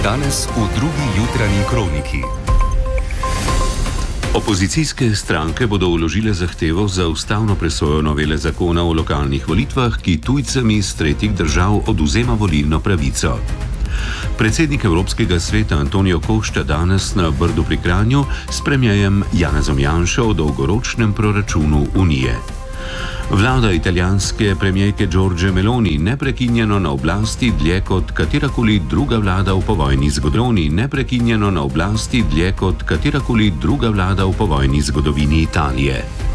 Danes v drugi jutranji kroniki. Opozicijske stranke bodo vložile zahtevo za ustavno presojo novele zakona o lokalnih volitvah, ki tujcem iz tretjih držav odvzema volilno pravico. Predsednik Evropskega sveta Antonio Costa danes na Brdu pri Kranju s premierjem Janezom Janšo o dolgoročnem proračunu Unije. Vlada italijanske premierke Giorgie Meloni neprekinjeno na oblasti dlje kot katerakoli druga vlada v povojni zgodovini, neprekinjeno na oblasti dlje kot katerakoli druga vlada v povojni zgodovini Italije.